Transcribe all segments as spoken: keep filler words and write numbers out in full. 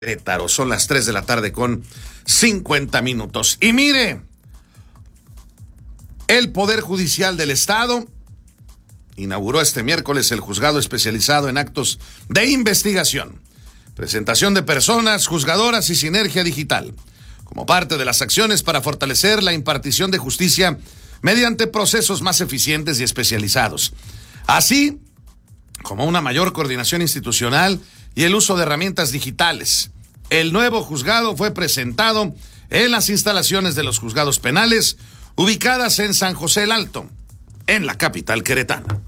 Querétaro. Son las tres de la tarde con cincuenta minutos. Y mire, el Poder Judicial del Estado inauguró este miércoles el juzgado especializado en actos de investigación, presentación de personas, juzgadoras y sinergia digital, como parte de las acciones para fortalecer la impartición de justicia mediante procesos más eficientes y especializados, así como una mayor coordinación institucional y el uso de herramientas digitales. El nuevo juzgado fue presentado en las instalaciones de los juzgados penales ubicadas en San José el Alto, en la capital queretana.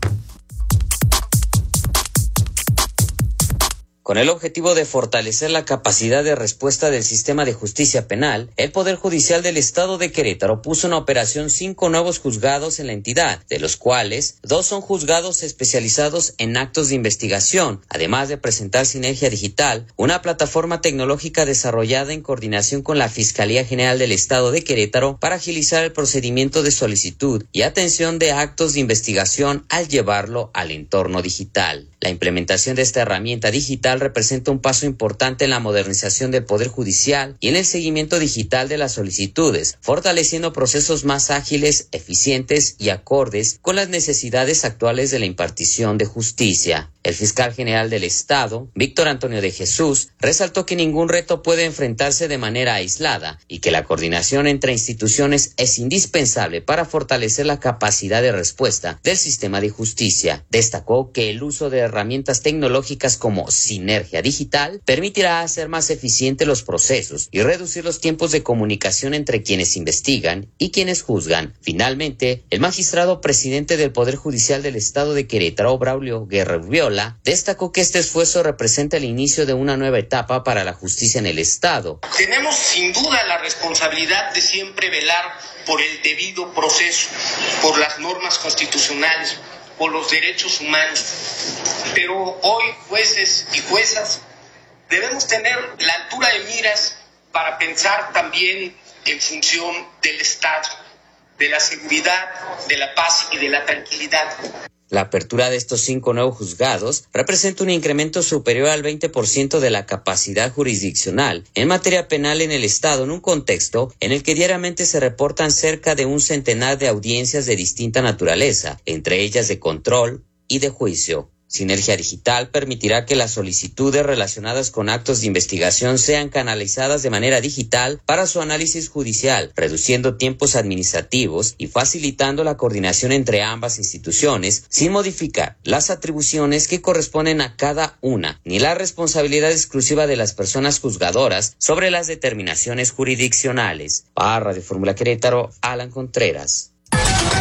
Con el objetivo de fortalecer la capacidad de respuesta del sistema de justicia penal, el Poder Judicial del Estado de Querétaro puso en operación cinco nuevos juzgados en la entidad, de los cuales dos son juzgados especializados en actos de investigación, además de presentar Sinergia Digital, una plataforma tecnológica desarrollada en coordinación con la Fiscalía General del Estado de Querétaro para agilizar el procedimiento de solicitud y atención de actos de investigación al llevarlo al entorno digital. La implementación de esta herramienta digital representa un paso importante en la modernización del Poder Judicial y en el seguimiento digital de las solicitudes, fortaleciendo procesos más ágiles, eficientes y acordes con las necesidades actuales de la impartición de justicia. El fiscal general del Estado, Víctor Antonio de Jesús, resaltó que ningún reto puede enfrentarse de manera aislada y que la coordinación entre instituciones es indispensable para fortalecer la capacidad de respuesta del sistema de justicia. Destacó que el uso de herramientas tecnológicas como Sinergia Digital permitirá hacer más eficientes los procesos y reducir los tiempos de comunicación entre quienes investigan y quienes juzgan. Finalmente, el magistrado presidente del Poder Judicial del Estado de Querétaro, Braulio Guerra Urbiola, destacó que este esfuerzo representa el inicio de una nueva etapa para la justicia en el Estado. Tenemos sin duda la responsabilidad de siempre velar por el debido proceso, por las normas constitucionales, por los derechos humanos. Pero hoy, jueces y juezas, debemos tener la altura de miras para pensar también en función del Estado, de la seguridad, de la paz y de la tranquilidad. La apertura de estos cinco nuevos juzgados representa un incremento superior al veinte por ciento de la capacidad jurisdiccional en materia penal en el Estado, en un contexto en el que diariamente se reportan cerca de un centenar de audiencias de distinta naturaleza, entre ellas de control y de juicio. Sinergia Digital permitirá que las solicitudes relacionadas con actos de investigación sean canalizadas de manera digital para su análisis judicial, reduciendo tiempos administrativos y facilitando la coordinación entre ambas instituciones, sin modificar las atribuciones que corresponden a cada una, ni la responsabilidad exclusiva de las personas juzgadoras sobre las determinaciones jurisdiccionales. Para Radio Fórmula Querétaro, Alan Contreras.